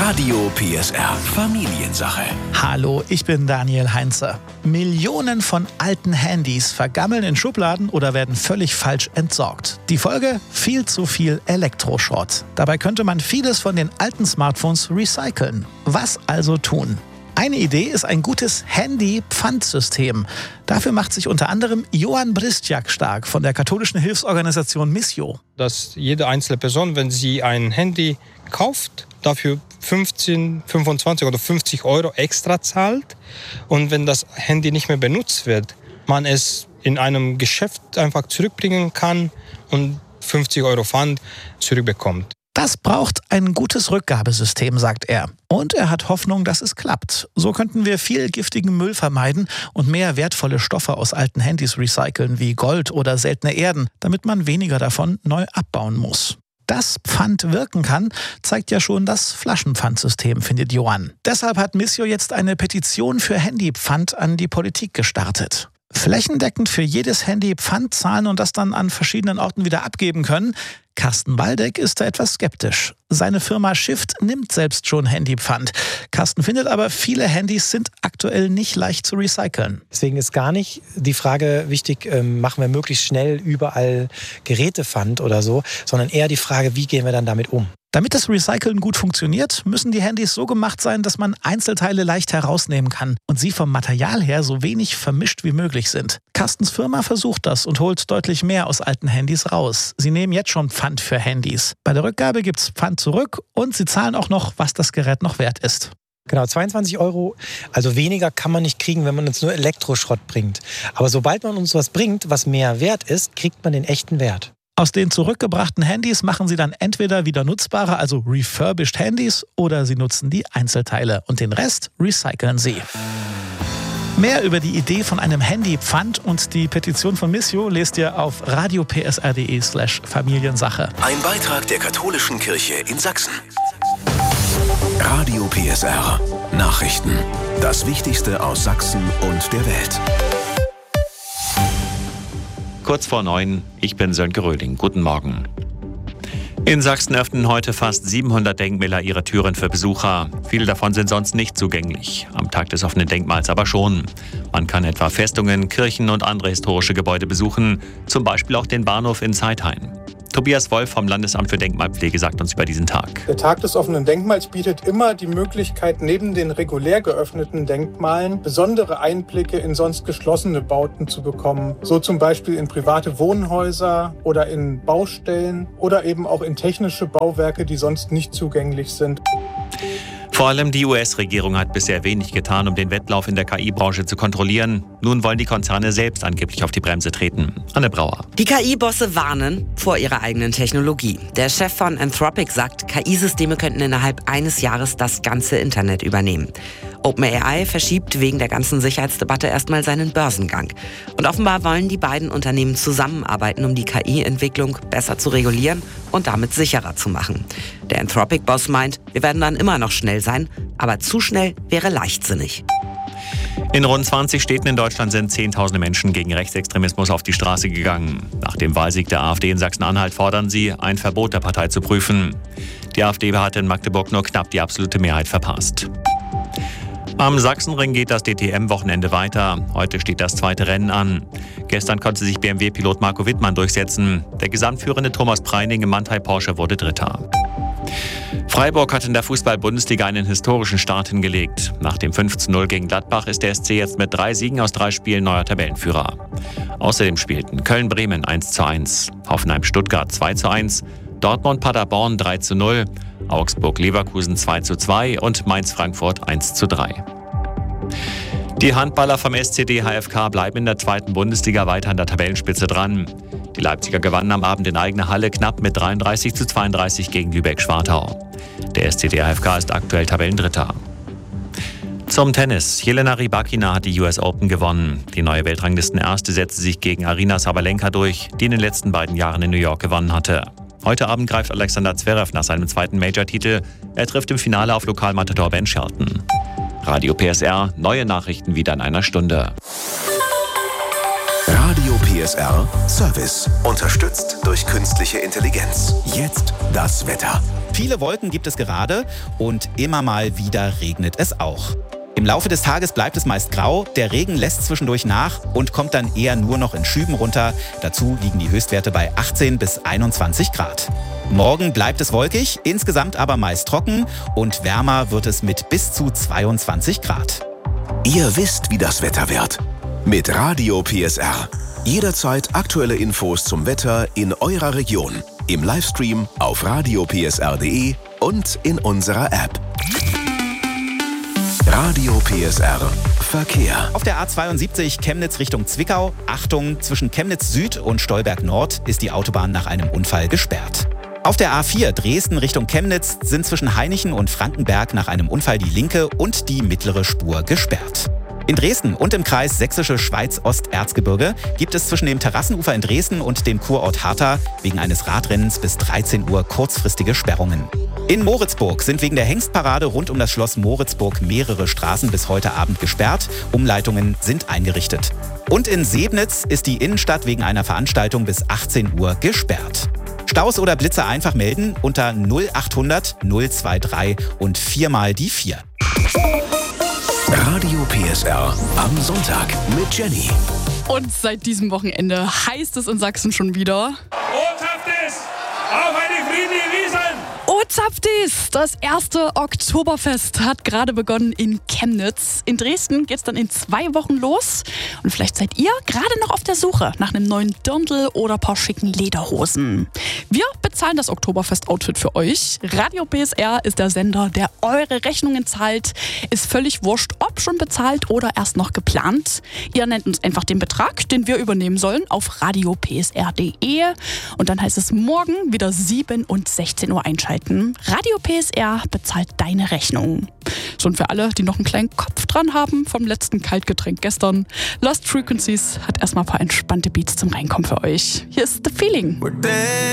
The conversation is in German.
Radio PSR Familiensache. Hallo, ich bin Daniel Heinze. Millionen von alten Handys vergammeln in Schubladen oder werden völlig falsch entsorgt. Die Folge? Viel zu viel Elektroschrott. Dabei könnte man vieles von den alten Smartphones recyceln. Was also tun? Eine Idee ist ein gutes Handy-Pfandsystem. Dafür macht sich unter anderem Johann Bristjak stark von der katholischen Hilfsorganisation Missio. Dass jede einzelne Person, wenn sie ein Handy kauft, dafür 15, 25 oder 50 Euro extra zahlt. Und wenn das Handy nicht mehr benutzt wird, man es in einem Geschäft einfach zurückbringen kann und 50 Euro Pfand zurückbekommt. Das braucht ein gutes Rückgabesystem, sagt er. Und er hat Hoffnung, dass es klappt. So könnten wir viel giftigen Müll vermeiden und mehr wertvolle Stoffe aus alten Handys recyceln, wie Gold oder seltene Erden, damit man weniger davon neu abbauen muss. Dass Pfand wirken kann, zeigt ja schon das Flaschenpfandsystem, findet Johann. Deshalb hat Missio jetzt eine Petition für Handypfand an die Politik gestartet. Flächendeckend für jedes Handy Pfand zahlen und das dann an verschiedenen Orten wieder abgeben können. Carsten Waldeck ist da etwas skeptisch. Seine Firma Shift nimmt selbst schon Handypfand. Carsten findet aber, viele Handys sind aktuell nicht leicht zu recyceln. Deswegen ist gar nicht die Frage wichtig, machen wir möglichst schnell überall Gerätepfand oder so, sondern eher die Frage, wie gehen wir dann damit um? Damit das Recyceln gut funktioniert, müssen die Handys so gemacht sein, dass man Einzelteile leicht herausnehmen kann und sie vom Material her so wenig vermischt wie möglich sind. Carstens Firma versucht das und holt deutlich mehr aus alten Handys raus. Sie nehmen jetzt schon Pfand für Handys. Bei der Rückgabe gibt's Pfand zurück und sie zahlen auch noch, was das Gerät noch wert ist. Genau, 22 Euro, also weniger kann man nicht kriegen, wenn man uns nur Elektroschrott bringt. Aber sobald man uns was bringt, was mehr wert ist, kriegt man den echten Wert. Aus den zurückgebrachten Handys machen sie dann entweder wieder nutzbare, also refurbished Handys, oder sie nutzen die Einzelteile und den Rest recyceln sie. Mehr über die Idee von einem Handypfand und die Petition von Missio lest ihr auf radiopsr.de/Familiensache. Ein Beitrag der Katholischen Kirche in Sachsen. Radio PSR Nachrichten. Das Wichtigste aus Sachsen und der Welt. Kurz vor 9, ich bin Sönke Röhling. Guten Morgen. In Sachsen öffnen heute fast 700 Denkmäler ihre Türen für Besucher. Viele davon sind sonst nicht zugänglich. Am Tag des offenen Denkmals aber schon. Man kann etwa Festungen, Kirchen und andere historische Gebäude besuchen, zum Beispiel auch den Bahnhof in Zeithain. Tobias Wolf vom Landesamt für Denkmalpflege sagt uns über diesen Tag. Der Tag des offenen Denkmals bietet immer die Möglichkeit, neben den regulär geöffneten Denkmalen besondere Einblicke in sonst geschlossene Bauten zu bekommen. So zum Beispiel in private Wohnhäuser oder in Baustellen oder eben auch in technische Bauwerke, die sonst nicht zugänglich sind. Vor allem die US-Regierung hat bisher wenig getan, um den Wettlauf in der KI-Branche zu kontrollieren. Nun wollen die Konzerne selbst angeblich auf die Bremse treten. Anne Brauer. Die KI-Bosse warnen vor ihrer eigenen Technologie. Der Chef von Anthropic sagt, KI-Systeme könnten innerhalb eines Jahres das ganze Internet übernehmen. OpenAI verschiebt wegen der ganzen Sicherheitsdebatte erstmal seinen Börsengang. Und offenbar wollen die beiden Unternehmen zusammenarbeiten, um die KI-Entwicklung besser zu regulieren und damit sicherer zu machen. Der Anthropic-Boss meint, wir werden dann immer noch schnell sein, aber zu schnell wäre leichtsinnig. In rund 20 Städten in Deutschland sind Zehntausende Menschen gegen Rechtsextremismus auf die Straße gegangen. Nach dem Wahlsieg der AfD in Sachsen-Anhalt fordern sie, ein Verbot der Partei zu prüfen. Die AfD hat in Magdeburg nur knapp die absolute Mehrheit verpasst. Am Sachsenring geht das DTM-Wochenende weiter. Heute steht das zweite Rennen an. Gestern konnte sich BMW-Pilot Marco Wittmann durchsetzen. Der gesamtführende Thomas Preining im Manthey Porsche wurde Dritter. Freiburg hat in der Fußball-Bundesliga einen historischen Start hingelegt. Nach dem 5:0 gegen Gladbach ist der SC jetzt mit 3 Siegen aus 3 Spielen neuer Tabellenführer. Außerdem spielten Köln-Bremen 1:1, Hoffenheim-Stuttgart 2:1, Dortmund-Paderborn 3:0, Augsburg-Leverkusen 2:2 und Mainz-Frankfurt 1:3. Die Handballer vom SCD HFK bleiben in der zweiten Bundesliga weiter an der Tabellenspitze dran. Die Leipziger gewannen am Abend in eigener Halle knapp mit 33:32 gegen Lübeck-Schwartau. Der SCD HFK ist aktuell Tabellendritter. Zum Tennis. Jelena Rybakina hat die US Open gewonnen. Die neue Weltranglistenerste setzte sich gegen Aryna Sabalenka durch, die in den letzten beiden Jahren in New York gewonnen hatte. Heute Abend greift Alexander Zverev nach seinem zweiten Major-Titel. Er trifft im Finale auf Lokalmatador Ben Shelton. Radio PSR, neue Nachrichten wieder in einer Stunde. Radio PSR Service. Unterstützt durch künstliche Intelligenz. Jetzt das Wetter. Viele Wolken gibt es gerade und immer mal wieder regnet es auch. Im Laufe des Tages bleibt es meist grau, der Regen lässt zwischendurch nach und kommt dann eher nur noch in Schüben runter. Dazu liegen die Höchstwerte bei 18 bis 21 Grad. Morgen bleibt es wolkig, insgesamt aber meist trocken und wärmer wird es mit bis zu 22 Grad. Ihr wisst, wie das Wetter wird. Mit Radio PSR. Jederzeit aktuelle Infos zum Wetter in eurer Region. Im Livestream auf radiopsr.de und in unserer App. Radio PSR Verkehr. Auf der A72 Chemnitz Richtung Zwickau. Achtung, zwischen Chemnitz Süd und Stolberg Nord ist die Autobahn nach einem Unfall gesperrt. Auf der A4 Dresden Richtung Chemnitz sind zwischen Hainichen und Frankenberg nach einem Unfall die linke und die mittlere Spur gesperrt. In Dresden und im Kreis Sächsische Schweiz-Osterzgebirge gibt es zwischen dem Terrassenufer in Dresden und dem Kurort Hartha wegen eines Radrennens bis 13 Uhr kurzfristige Sperrungen. In Moritzburg sind wegen der Hengstparade rund um das Schloss Moritzburg mehrere Straßen bis heute Abend gesperrt. Umleitungen sind eingerichtet. Und in Sebnitz ist die Innenstadt wegen einer Veranstaltung bis 18 Uhr gesperrt. Staus oder Blitze einfach melden unter 0800 023 und 4 mal die 4. Radio PSR am Sonntag mit Jenny. Und seit diesem Wochenende heißt es in Sachsen schon wieder: Ozapftis! Auf eine friedliche Wiesn! Ozapftis! Das erste Oktoberfest hat gerade begonnen in Chemnitz. In Dresden geht's dann in 2 Wochen los. Und vielleicht seid ihr gerade noch auf der Suche nach einem neuen Dirndl oder paar schicken Lederhosen. Wir bezahlen das Oktoberfest-Outfit für euch. Radio PSR ist der Sender, der eure Rechnungen zahlt. Ist völlig wurscht, ob schon bezahlt oder erst noch geplant. Ihr nennt uns einfach den Betrag, den wir übernehmen sollen, auf radiopsr.de. Und dann heißt es morgen wieder 7 und 16 Uhr einschalten. Radio PSR bezahlt deine Rechnung. So, und für alle, die noch einen kleinen Kopf dran haben vom letzten Kaltgetränk gestern, Lost Frequencies hat erstmal ein paar entspannte Beats zum Reinkommen für euch. Hier ist The Feeling.